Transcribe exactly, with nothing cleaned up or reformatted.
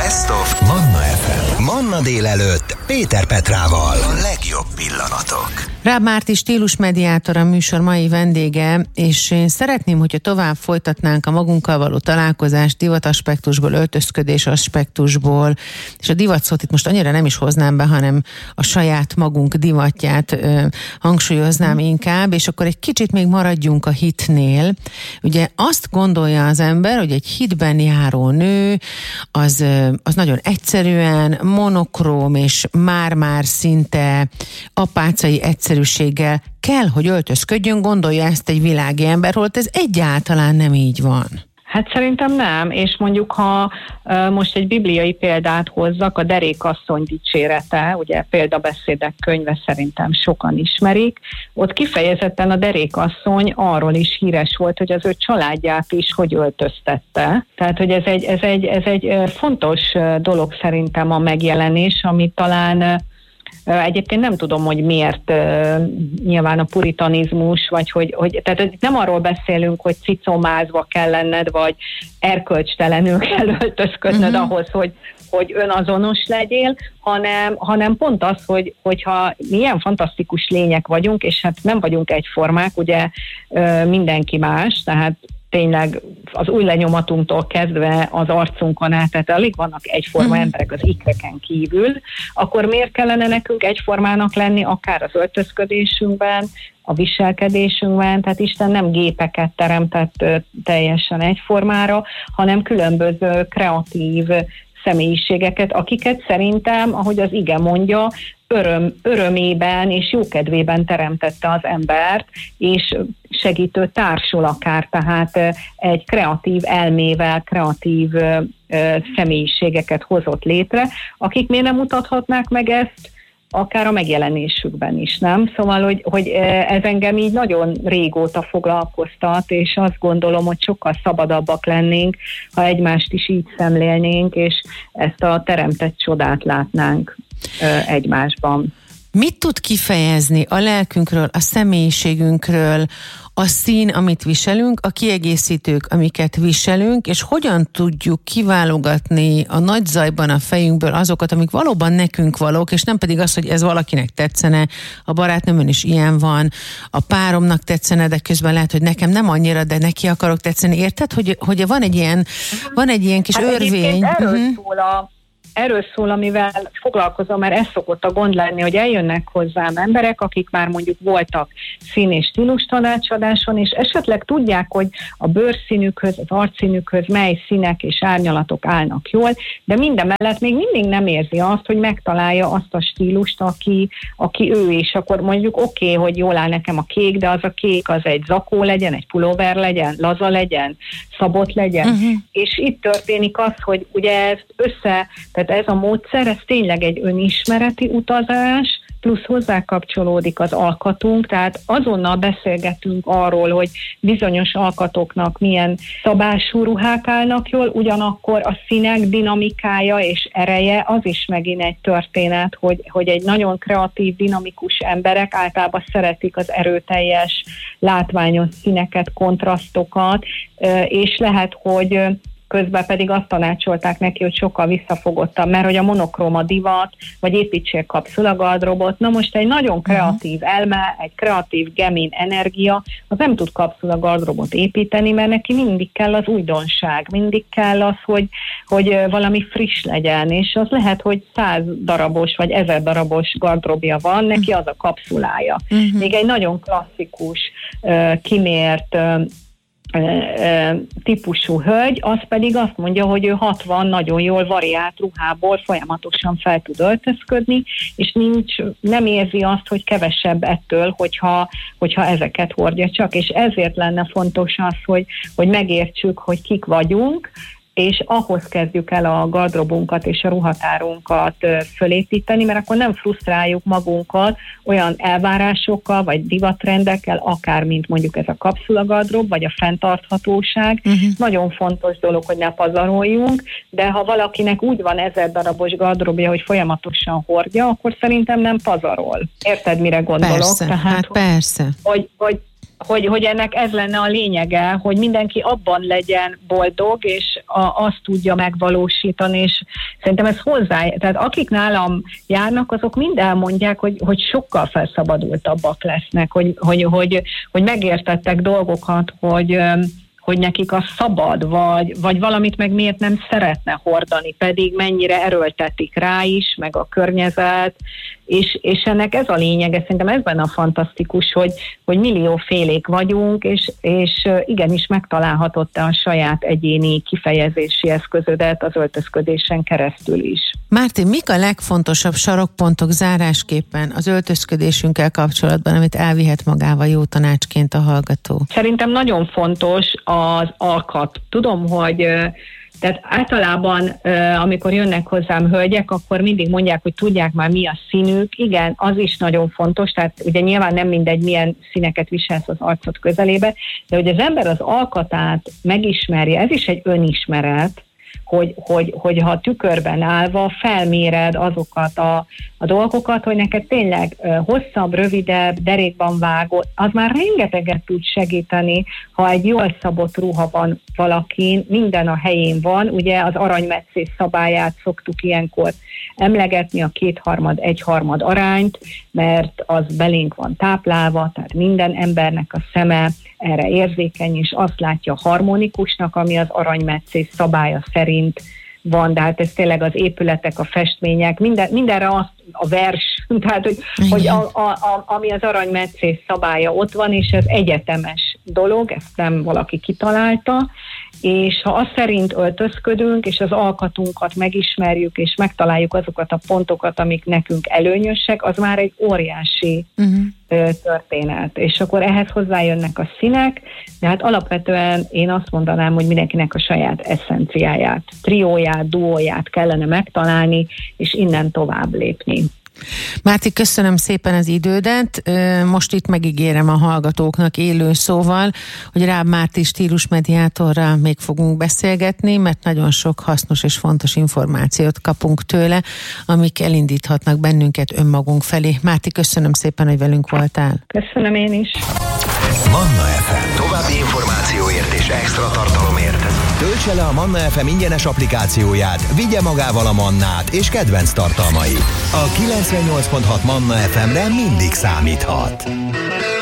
Best of Manna ef em. Manna délelőtt Péter Petrával. A legjobb pillanatok. Ráb Márti stílusmediátor a műsor mai vendége, és én szeretném, hogyha tovább folytatnánk a magunkkal való találkozást divataspektusból, öltözködés aspektusból, és a divatszót itt most annyira nem is hoznám be, hanem a saját magunk divatját ö, hangsúlyoznám inkább, és akkor egy kicsit még maradjunk a hitnél. Ugye azt gondolja az ember, hogy egy hitben járó nő, az, az nagyon egyszerűen, monokróm, és már-már szinte apácai egyszerűséggel kell, hogy öltözködjön, gondolja ezt egy világi ember, holott ez egyáltalán nem így van. Hát szerintem nem, és mondjuk, ha uh, most egy bibliai példát hozzak, a Derékasszony dicsérete, ugye példabeszédek könyve szerintem sokan ismerik, ott kifejezetten a Derékasszony arról is híres volt, hogy az ő családját is hogy öltöztette. Tehát, hogy ez egy, ez egy, ez egy fontos dolog szerintem a megjelenés, ami talán egyébként nem tudom, hogy miért nyilván a puritanizmus, vagy hogy, hogy tehát nem arról beszélünk, hogy cicomázva kell lenned, vagy erkölcstelenül kell öltözködnöd uh-huh. ahhoz, hogy, hogy önazonos legyél, hanem, hanem pont az, hogy, hogyha milyen fantasztikus lények vagyunk, és hát nem vagyunk egyformák, ugye mindenki más, tehát tényleg az új lenyomatunktól kezdve az arcunkon át, tehát alig vannak egyforma mm. emberek az ikreken kívül, akkor miért kellene nekünk egyformának lenni, akár az öltözködésünkben, a viselkedésünkben, tehát Isten nem gépeket teremtett teljesen egyformára, hanem különböző kreatív személyiségeket, akiket szerintem, ahogy az ige mondja, öröm, örömében és jókedvében teremtette az embert, és segítő társul akár, tehát egy kreatív elmével, kreatív ö, személyiségeket hozott létre, akik miért nem mutathatnák meg ezt akár a megjelenésükben is, nem? Szóval, hogy, hogy ez engem így nagyon régóta foglalkoztat, és azt gondolom, hogy sokkal szabadabbak lennénk, ha egymást is így szemlélnénk, és ezt a teremtett csodát látnánk egymásban. Mit tud kifejezni a lelkünkről, a személyiségünkről, a szín, amit viselünk, a kiegészítők, amiket viselünk, és hogyan tudjuk kiválogatni a nagy zajban a fejünkből azokat, amik valóban nekünk valók, és nem pedig az, hogy ez valakinek tetszene, a barátnőmön is ilyen van, a páromnak tetszene, de közben lehet, hogy nekem nem annyira, de neki akarok tetszeni. Érted, hogy, hogy van egy ilyen, van egy ilyen kis hát örvény? Erről uh-huh. szól a Erről szól, amivel foglalkozom, mert ez szokott a gond lenni, hogy eljönnek hozzám emberek, akik már mondjuk voltak szín- és stílus tanácsadáson, és esetleg tudják, hogy a bőrszínükhöz, az arcszínükhöz mely színek és árnyalatok állnak jól, de mindemellett még mindig nem érzi azt, hogy megtalálja azt a stílust, aki, aki ő is. Akkor mondjuk oké, okay, hogy jól áll nekem a kék, de az a kék az egy zakó legyen, egy pulóver legyen, laza legyen, szabott legyen. Uh-huh. És itt történik az, hogy ugye ezt össze, tehát ez a módszer, ez tényleg egy önismereti utazás, plusz hozzá kapcsolódik az alkatunk, tehát azonnal beszélgetünk arról, hogy bizonyos alkatoknak milyen szabású ruhák állnak jól, ugyanakkor a színek dinamikája és ereje, az is megint egy történet, hogy, hogy egy nagyon kreatív, dinamikus emberek általában szeretik az erőteljes, látványos színeket, kontrasztokat, és lehet, hogy közben pedig azt tanácsolták neki, hogy sokkal visszafogottabb, mert hogy a monokróm a divat, vagy építsél kapszulagardróbot. Na most egy nagyon kreatív elme, egy kreatív gemin energia, az nem tud kapszulagardróbot építeni, mert neki mindig kell az újdonság, mindig kell az, hogy, hogy valami friss legyen, és az lehet, hogy száz darabos, vagy ezer darabos gardróbja van, neki az a kapszulája. Uh-huh. Még egy nagyon klasszikus, kimért típusú hölgy, az pedig azt mondja, hogy ő hatvan nagyon jól variált ruhából folyamatosan fel tud öltözködni, és nincs, nem érzi azt, hogy kevesebb ettől, hogyha, hogyha ezeket hordja csak, és ezért lenne fontos az, hogy, hogy megértsük, hogy kik vagyunk, és ahhoz kezdjük el a gardróbunkat és a ruhatárunkat fölépíteni, mert akkor nem frusztráljuk magunkat olyan elvárásokkal, vagy divatrendekkel, akár mint mondjuk ez a kapszulagardrób, vagy a fenntarthatóság. Uh-huh. Nagyon fontos dolog, hogy ne pazaroljunk, de ha valakinek úgy van ezer darabos gardróbja, hogy folyamatosan hordja, akkor szerintem nem pazarol. Érted, mire gondolok? Persze, Tehát, hát persze. Hogy, hogy hogy, hogy ennek ez lenne a lényege, hogy mindenki abban legyen boldog, és a, azt tudja megvalósítani, és szerintem ez hozzá, tehát akik nálam járnak, azok mind elmondják, hogy, hogy sokkal felszabadultabbak lesznek, hogy, hogy, hogy, hogy megértettek dolgokat, hogy hogy nekik az szabad, vagy, vagy valamit meg miért nem szeretne hordani, pedig mennyire erőltetik rá is, meg a környezet, és, és ennek ez a lényege, szerintem ez benne a fantasztikus, hogy, hogy milliófélék vagyunk, és, és igenis megtalálhatod te a saját egyéni kifejezési eszközödet az öltözködésen keresztül is. Márti, mik a legfontosabb sarokpontok zárásképpen az öltözködésünkkel kapcsolatban, amit elvihet magával jó tanácsként a hallgató? Szerintem nagyon fontos az alkat. Tudom, hogy tehát általában, amikor jönnek hozzám hölgyek, akkor mindig mondják, hogy tudják már mi a színük. Igen, az is nagyon fontos, tehát ugye nyilván nem mindegy, milyen színeket viselsz az arcod közelébe, de hogy az ember az alkatát megismerje, ez is egy önismeret, hogy, hogy, hogy ha tükörben állva felméred azokat a, a dolgokat, hogy neked tényleg hosszabb, rövidebb, derékban vágott, az már rengeteget tud segíteni, ha egy jól szabott ruha van valakin, minden a helyén van, ugye az aranymetszés szabályát szoktuk ilyenkor emlegetni, a kétharmad, egyharmad arányt, mert az belénk van táplálva, tehát minden embernek a szeme erre érzékeny, és azt látja harmonikusnak, ami az aranymetszés szabálya szerint van, de hát ez tényleg az épületek, a festmények, minden, mindenre azt a vers, tehát hogy, hogy a, a, a, ami az aranymetszés szabálya ott van, és ez egyetemes dolog, ezt nem valaki kitalálta, és ha azt szerint öltözködünk, és az alkatunkat megismerjük, és megtaláljuk azokat a pontokat, amik nekünk előnyösek, az már egy óriási uh-huh. történet. És akkor ehhez hozzájönnek a színek, de hát alapvetően én azt mondanám, hogy mindenkinek a saját eszenciáját, trióját, duóját kellene megtalálni, és innen tovább lépni. Márti, köszönöm szépen az idődet. Most itt megígérem a hallgatóknak élő szóval, hogy Ráb Márti stílusmediátorral még fogunk beszélgetni, mert nagyon sok hasznos és fontos információt kapunk tőle, amik elindíthatnak bennünket önmagunk felé. Márti, köszönöm szépen, hogy velünk voltál. Köszönöm én is. Manna ef em. További információért és extra tartalomért töltse le a Manna ef em ingyenes applikációját, vigye magával a Mannát és kedvenc tartalmait. A kilencvennyolc pont hat Manna ef emre mindig számíthat.